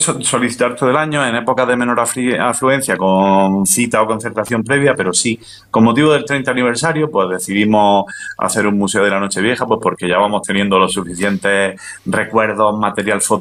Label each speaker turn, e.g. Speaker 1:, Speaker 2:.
Speaker 1: solicitar todo el año en épocas de menor afluencia con cita o concertación previa, pero sí, con motivo del 30 aniversario, pues decidimos hacer un museo de la Nochevieja, pues porque ya vamos teniendo los suficientes recuerdos, material fotográfico